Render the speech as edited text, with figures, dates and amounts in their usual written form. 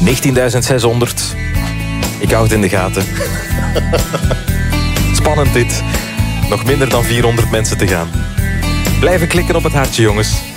19.600. Ik hou het in de gaten. Spannend dit. Nog minder dan 400 mensen te gaan. Blijven klikken op het hartje, jongens.